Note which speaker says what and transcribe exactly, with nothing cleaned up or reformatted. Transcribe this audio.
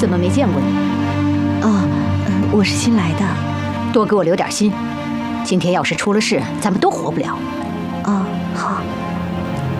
Speaker 1: 怎么没见过你？
Speaker 2: 哦，嗯，我是新来的。
Speaker 1: 多给我留点心，今天要是出了事，咱们都活不了。
Speaker 2: 哦，好。